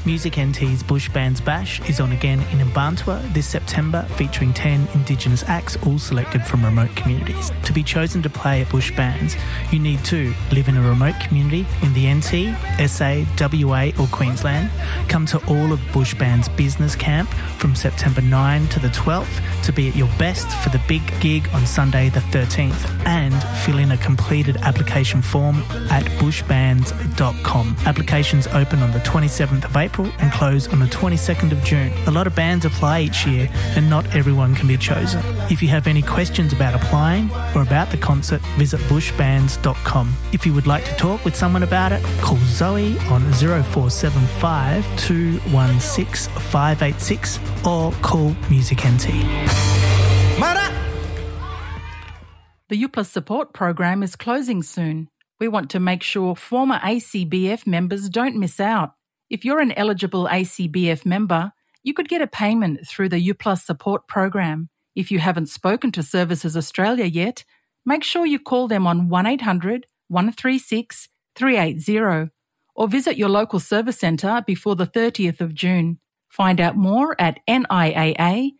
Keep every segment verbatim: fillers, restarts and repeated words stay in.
Music N T's Bush Bands Bash is on again in Mbantua this September, featuring ten Indigenous acts, all selected from remote communities. To be chosen to play at Bush Bands, you need to live in a remote community in the N T, S A, W A or Queensland, come to all of Bush Bands Business Camp from September ninth to the twelfth to be at your best for the big gig on Sunday the thirteenth, and fill in a completed application form at bush bands dot com. Applications open on the twenty-seventh of April and close on the twenty-second of June. A lot of bands apply each year and not everyone can be chosen. If you have any questions about applying or about the concert, visit bush bands dot com. If you would like to talk with someone about it, call Zoe on zero four seven five, two one six, five eight six or call Music N T. The U Plus support program is closing soon. We want to make sure former A C B F members don't miss out. If you're an eligible A C B F member, you could get a payment through the U Plus support program. If you haven't spoken to Services Australia yet, make sure you call them on one eight hundred, one three six, three eight zero or visit your local service centre before the thirtieth of June. Find out more at niaa.gov.au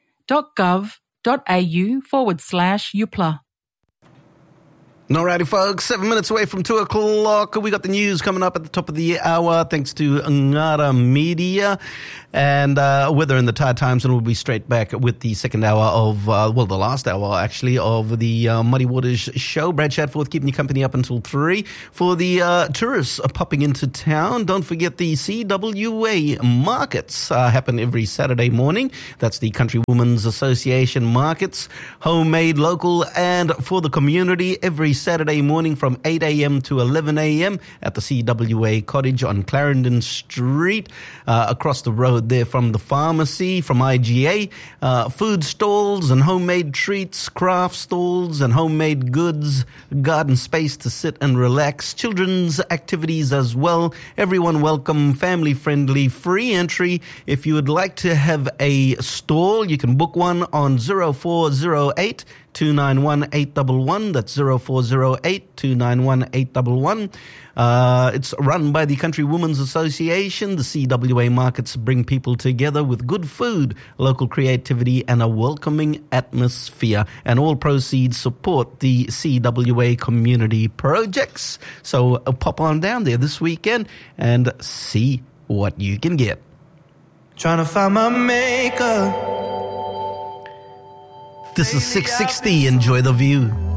forward slash UPLA. Alrighty, folks, seven minutes away from two o'clock. We got the news coming up at the top of the hour, thanks to Ngara Media. And uh, weather in the Tide Times, and we'll be straight back with the second hour of, uh, well, the last hour, actually, of the uh, Muddy Waters show. Brad Shadforth keeping you company up until three. For the uh, tourists popping into town, don't forget the C W A markets uh, happen every Saturday morning. That's the Country Women's Association markets, homemade, local, and for the community, every Saturday morning from eight a.m. to eleven a.m. at the C W A Cottage on Clarendon Street, uh, across the road there from the pharmacy, from I G A. Uh, food stalls and homemade treats, craft stalls and homemade goods, garden space to sit and relax, children's activities as well. Everyone welcome, family friendly, free entry. If you would like to have a stall, you can book one on zero four zero eight, two nine one, eight one one. That's zero four zero eight, two nine one, eight one one. Uh, it's run by the Country Women's Association. The C W A markets bring people together with good food, local creativity, and a welcoming atmosphere. And all proceeds support the C W A community projects. So uh, pop on down there this weekend and see what you can get. Trying to find my maker. This is six sixty. Enjoy the view.